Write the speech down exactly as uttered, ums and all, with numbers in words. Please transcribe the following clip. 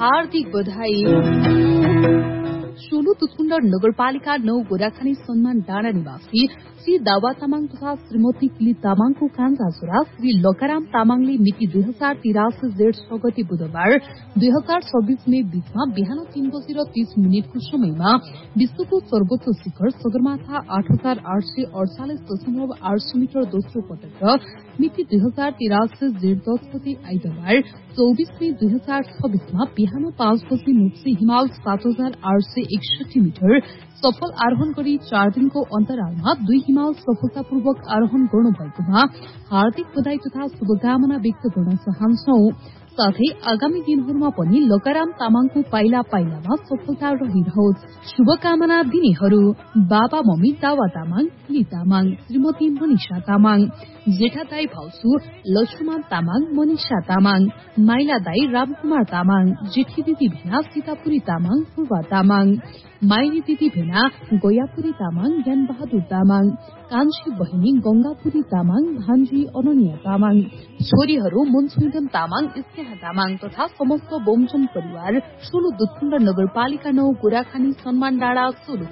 हार्दिक बधाई। सोलु तुसुण्डर नगरपालिका नौ गोराखानी सम्मान डाँडा निवासी श्री दावा तामाङ तथा श्रीमती किली तामाङको कान्छा छोरा श्री लकाराम तामाङले मिति दुई हजार तिरासी जेठ छ गते बुधबार दुई हजार छब्बीस मे बीचमा बिहान तीन बजेर तीस मिनटको समयमा विश्वको सर्वोच्च शिखर सगरमाथा आठ हजार आठ सय अडचालिस दशमलव आठ सय मिटर दोस्रो पटक र मिति दुई हजार तिरासी जेठ दस गते आइतबार चौबीस मे दुई हजार छब्बीसमा बिहान पाँच बजे मुक्सी हिमाल सात हजार आठ सय एकसठी मिटर सफल आरोहण गरी चार दिनको अन्तरालमा दुई हिमाल सफलतापूर्वक आरोहण गर्नुभएकोमा हार्दिक बधाई तथा शुभकामना व्यक्त गर्न चाहन्छौ। साथै आगामी दिनहरूमा पनि लकाराम तामाङको पाइला पाइलामा सफलता रहिरहोस्। शुभकामना दिनेहरू बाबा मम्मी दावा तामाङ, किली तामाङ, श्रीमती मनिषा तामाङ, जेठा दाई भाउजू लक्ष्मण तामाङ, मनिषा तामाङ, माइला दाई रामकुमार तामाङ, जेठी दिदी भेना सीतापुरी तामाङ, पूर्वा तामाङ, माइली दिदी भेना गोयापुरी तामाङ, ज्ञान बहादुर तामाङ, कान्छी बहिनी गंगापुरी तामाङ, भान्जी अनन्या तामाङ, छोरीहरू मुन्सुन्दन तामाङ, स्नेहा तामाङ तथा समस्त बोमजन परिवार सोलु दुधकुण्ड नगरपालिका नौ गोराखानी सम्मान डाँडा सोलु